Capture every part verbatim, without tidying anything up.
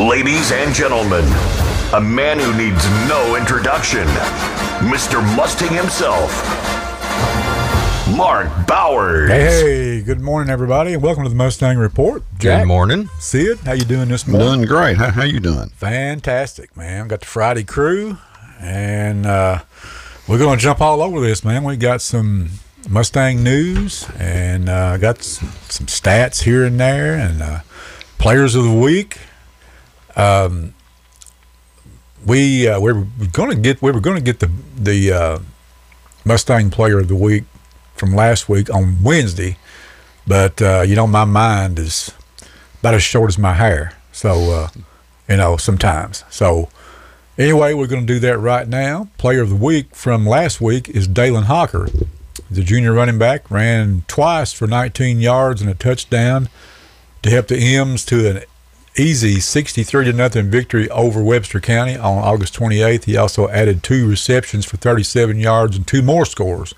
Ladies and gentlemen, a man who needs no introduction, Mister Mustang himself, Mark Bowers. Hey, hey, good morning, everybody, and welcome to the Mustang Report. Jack, good morning. Sid, how you doing this morning? Doing great. How, how you doing? Fantastic, man. Got the Friday crew, and uh, we're going to jump all over this, man. We got some Mustang news, and uh, got some, some stats here and there, and uh, players of the week. Um, we uh, we were going to get we were going to get the the uh, Mustang Player of the Week from last week on Wednesday, but uh, you know my mind is about as short as my hair, so uh, you know sometimes. So anyway, we're going to do that right now. Player of the Week from last week is Dalen Hocker, the junior running back. Ran twice for nineteen yards and a touchdown to help the M's to an easy sixty-three to nothing victory over Webster County on August twenty-eighth. He also added two receptions for thirty-seven yards and two more scores.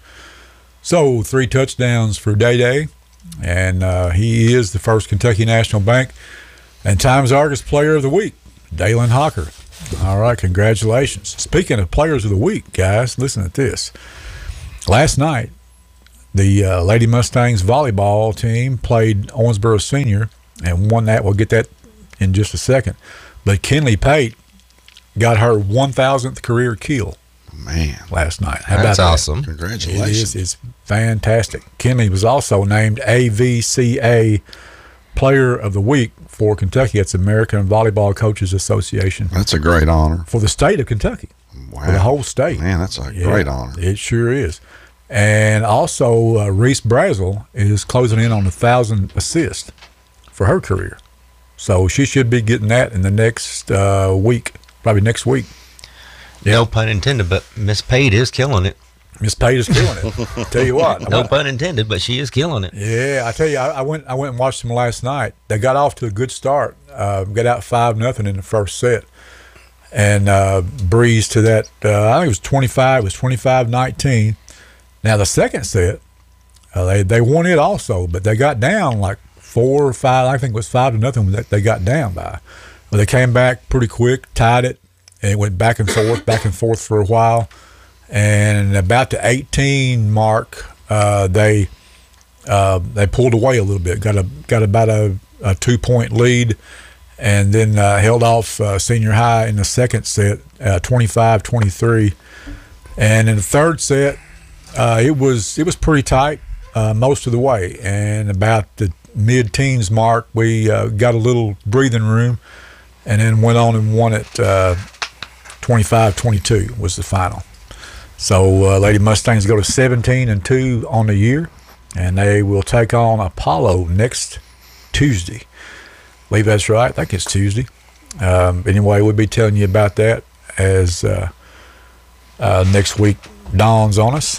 So three touchdowns for Day Day, and uh, he is the first Kentucky National Bank and Times Argus Player of the Week, Dalen Hocker. All right, congratulations. Speaking of Players of the Week, guys, listen to this. Last night, the uh, Lady Mustangs volleyball team played Owensboro Senior and won that. We'll get that in just a second. But Kinley Pate got her one thousandth career kill. Man, last night. How That's about awesome. That? Congratulations. It is. It's fantastic. Kinley was also named A V C A Player of the Week for Kentucky. It's American Volleyball Coaches Association. That's a great honor. For the state of Kentucky. Wow. For the whole state. Man, that's a yeah, great honor. It sure is. And also, uh, Reese Brazel is closing in on a thousand assists for her career. So she should be getting that in the next uh, week, probably next week. Yeah. No pun intended, but Miss Pate is killing it. Miss Pate is killing it. Tell you what. No pun intended, but she is killing it. Yeah, I tell you, I, I went I went and watched them last night. They got off to a good start. Uh, got out five nothing in the first set, and uh, breezed to that. Uh, I think it was twenty-five. It was twenty-five nineteen. Now the second set, uh, they they won it also, but they got down like four or five. I think it was five to nothing that they got down by. But they came back pretty quick, tied it, and it went back and forth, back and forth for a while. And about the eighteen mark, uh, they uh, they pulled away a little bit, got a got about a, a two point lead, and then uh, held off uh, Senior High in the second set, uh, twenty-five twenty-three. And in the third set, uh, it was it was pretty tight uh, most of the way. And about the mid-teens mark, we uh, got a little breathing room, and then went on and won it. Uh, twenty-five twenty-two was the final. So uh, Lady Mustangs go to seventeen and two on the year, and they will take on Apollo next Tuesday. I believe that's right. I think it's Tuesday. Um, anyway, we'll be telling you about that as uh, uh, next week dawns on us.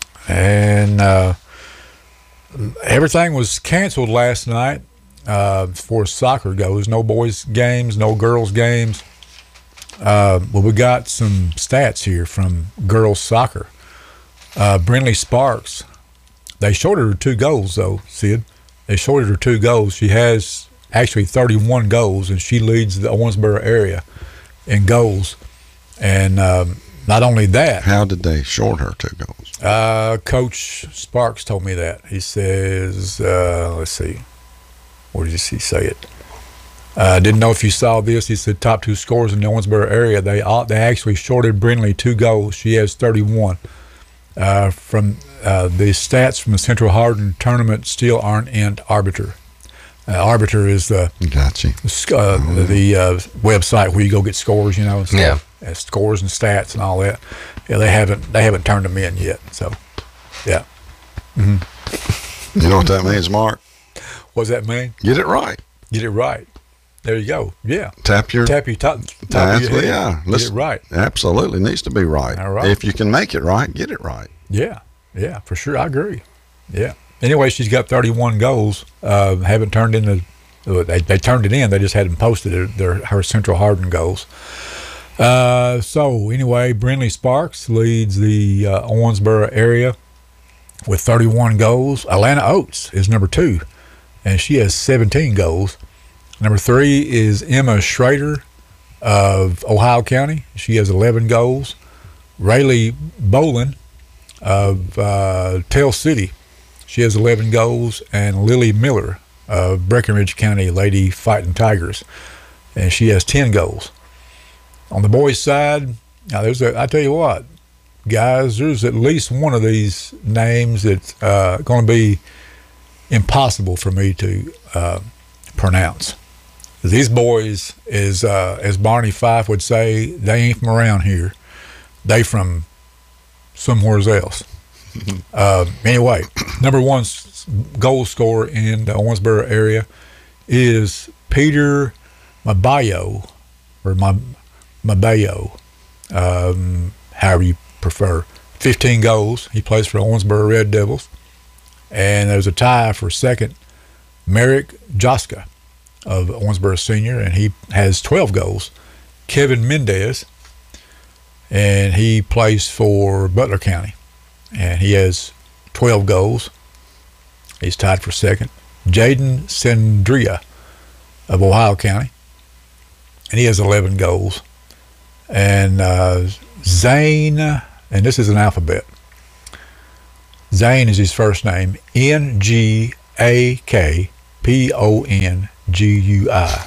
And uh, everything was canceled last night uh, as far as soccer goes. No boys games, no girls games. Uh, well, we got some stats here from girls soccer. Uh, Brinley Sparks, they shorted her two goals, though, Sid. They shorted her two goals. She has actually thirty-one goals, and she leads the Owensboro area in goals. And um, not only that. How did they short her two goals? Uh, Coach Sparks told me that. He says, uh, let's see, where did he say it? I uh, didn't know if you saw this. He said top two scorers in the Owensboro area. They all, they actually shorted Brinley two goals. She has thirty-one. Uh, from uh, the stats from the Central Hardin tournament still aren't in Arbiter. Uh, Arbiter is the gotcha. uh, mm-hmm. the uh, website where you go get scores, you know, and stuff. Yeah, uh, scores and stats and all that. Yeah, they haven't they haven't turned them in yet. So, yeah. Mm-hmm. You know what that means, Mark? What does that mean? Get it right. Get it right. There you go. Yeah. Tap your tap your top, top of your head. Yeah. Get it right. Absolutely needs to be right. All right. If you can make it right, get it right. Yeah. Yeah, for sure. I agree. Yeah. Anyway, she's got thirty-one goals. Uh, haven't turned in the. They, they turned it in. They just hadn't posted their, their her Central Hardin goals. Uh, so anyway, Brinley Sparks leads the uh, Owensboro area with thirty-one goals. Alana Oates is number two, and she has seventeen goals. Number three is Emma Schrader of Ohio County. She has eleven goals. Rayleigh Bolin of uh, Tell City. She has eleven goals. And Lily Miller of Breckenridge County Lady Fighting Tigers. And she has ten goals. On the boys' side, now there's a, I tell you what, guys, there's at least one of these names that's uh, going to be impossible for me to uh, pronounce. These boys, is uh, as Barney Fife would say, they ain't from around here. They from somewhere else. uh, anyway, number one goal scorer in the Owensboro area is Peter Mabayo, or Mabayo, um, however you prefer. fifteen goals. He plays for Owensboro Red Devils. And there's a tie for second, Merrick Joska of Owensboro Senior, and he has twelve goals. Kevin Mendez, and he plays for Butler County, and he has twelve goals. He's tied for second. Jaden Sendria of Ohio County, and he has eleven goals. And uh, Zane, and this is an alphabet. Zane is his first name, N G A K P O N G U I.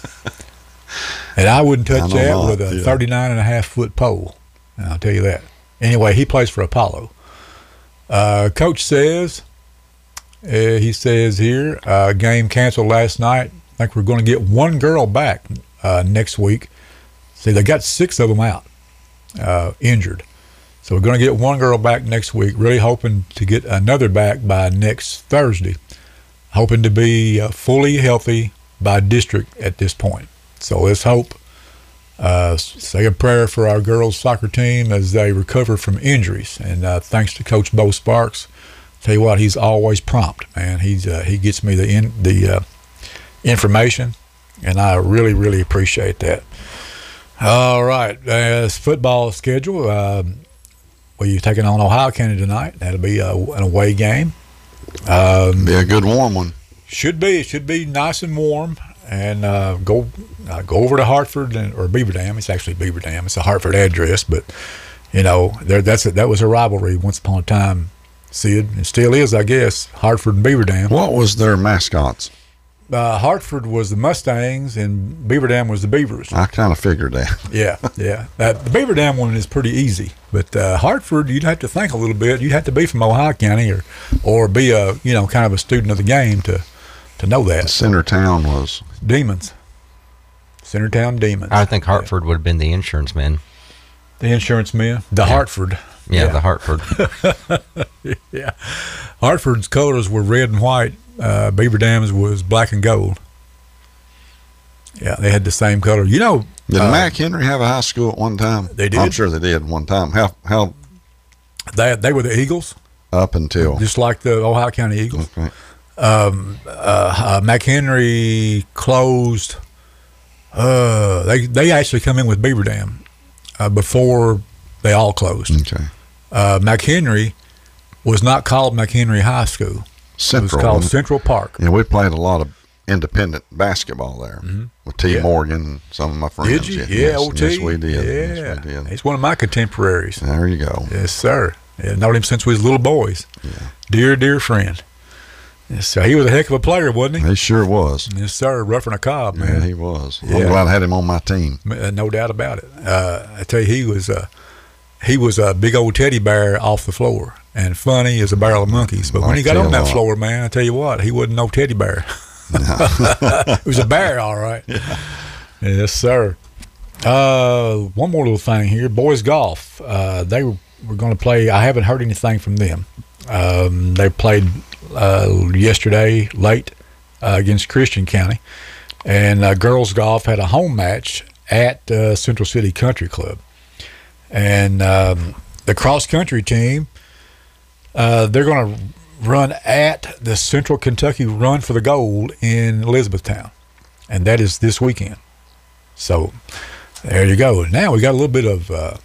And I wouldn't touch I that not, with a yeah. thirty-nine and a half foot pole. And I'll tell you that. Anyway, he plays for Apollo. Uh, Coach says, uh, he says here, uh, game canceled last night. I think we're going to get one girl back uh, next week. See, they got six of them out, uh, injured. So we're going to get one girl back next week. Really hoping to get another back by next Thursday. Hoping to be uh, fully healthy by district at this point. So let's hope. Uh, say a prayer for our girls soccer team as they recover from injuries. And uh, thanks to Coach Bo Sparks. Tell you what, he's always prompt, man. He's uh, he gets me the in, the uh, information, and I really really appreciate that. All right, uh, football schedule. Uh, well, you're taking on Ohio County tonight. That'll be a, an away game. Um, Be a good warm one. Should be. It should be nice and warm. And uh, go uh, go over to Hartford and, or Beaver Dam. It's actually Beaver Dam. It's a Hartford address, but you know there, that's a, that was a rivalry once upon a time, Sid, and still is, I guess. Hartford and Beaver Dam. What was their mascots? Uh, Hartford was the Mustangs, and Beaver Dam was the Beavers. I kind of figured that. Yeah, yeah. Uh, the Beaver Dam one is pretty easy, but uh, Hartford, you'd have to think a little bit. You'd have to be from Ohio County or or be a you know kind of a student of the game to to know that. Center Town was Demons. Centertown Demons. I think Hartford would have been the insurance man. The insurance men. The Yeah. Hartford. Yeah, Yeah. the Hartford. Yeah. Hartford's colors were red and white. Uh, Beaver Dam's was black and gold. Yeah, they had the same color. You know, Did uh, Mac Henry have a high school at one time? They did. I'm sure they did one time. How how they they were the Eagles, up until just like the Ohio County Eagles. okay. Um, uh, uh, McHenry closed. Uh, they they actually come in with Beaver Dam uh, before they all closed. Okay. Uh, McHenry was not called McHenry High School. Central. It was called wasn't it? Central Park. Yeah, we played a lot of independent basketball there with T. Yeah. Morgan and some of my friends. Did you? Yes, Yeah, O T. Yes, we did. Yeah, Yes, we did. he's one of my contemporaries. There you go. Yes, sir. Yeah, known him since we was little boys. Yeah. Dear, dear friend. Yes, sir. He was a heck of a player, wasn't he? He sure was. Yes, sir. Roughing a cob, Yeah, man. he was. Yeah. I'm glad I had him on my team. Uh, no doubt about it. Uh, I tell you, he was a he was a big old teddy bear off the floor, and funny as a barrel of monkeys. But when I'll he got tell on you that what. floor, man, I tell you what, he wasn't no teddy bear. It was a bear, all right. Yeah. Yes, sir. Uh, one more little thing here. Boys golf. Uh, they were, were going to play. I haven't heard anything from them. Um, they played uh, yesterday late uh, against Christian County, and uh, girls golf had a home match at uh, Central City Country Club. And um, the cross country team, uh, they're going to run at the Central Kentucky Run for the Gold in Elizabethtown, and that is this weekend. So there you go. Now we got a little bit of uh,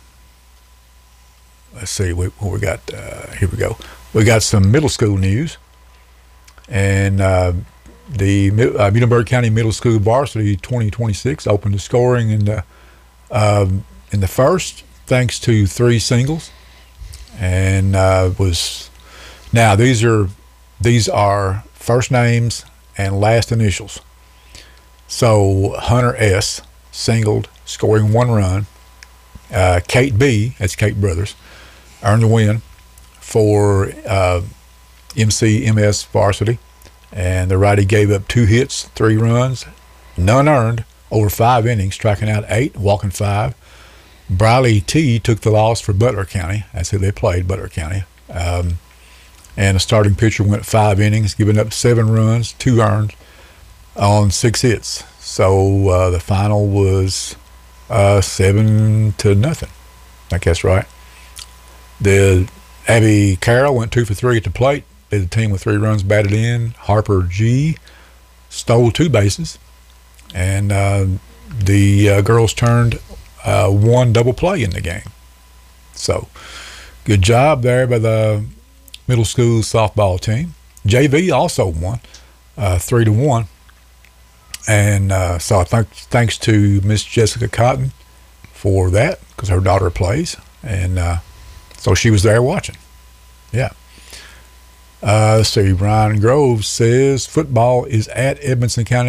let's see what we got. Uh, here we go. We got some middle school news, and uh, the uh, Muhlenberg County Middle School varsity twenty twenty-six opened the scoring in the um, in the first, thanks to three singles, and uh, was now these are these are first names and last initials. So Hunter S. singled, scoring one run. Uh, Kate B. That's Kate Brothers, earned the win for uh, M C M S varsity, and the righty gave up two hits, three runs, none earned, over five innings, striking out eight, walking five. Briley T. took the loss for Butler County. That's who they played, Butler County. Um, and the starting pitcher went five innings, giving up seven runs, two earned on six hits. So uh, the final was uh, seven to nothing. I think that's right. The Abby Carroll went two for three at the plate. Led the team with three runs batted in. Harper G. stole two bases, and uh, the uh, girls turned uh, one double play in the game. So good job there by the middle school softball team. J V also won uh, three to one, and uh, so I think thanks to Miss Jessica Cotton for that, because her daughter plays, and uh, so she was there watching. Yeah. Uh, let's see. Ryan Groves says football is at Edmonson County